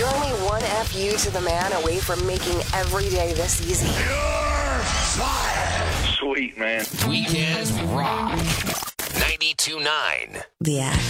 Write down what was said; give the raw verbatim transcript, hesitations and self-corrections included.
You're only one F U to the man away from making every day this easy. You're fired. Sweet, man. Weekends Rock. ninety-two point nine. The X.